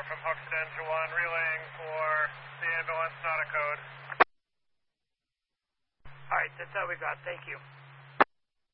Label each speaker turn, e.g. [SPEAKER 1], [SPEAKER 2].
[SPEAKER 1] from Hoxton Engine 1, relaying for the ambulance, not a code.
[SPEAKER 2] Alright, that's all we got. Thank you.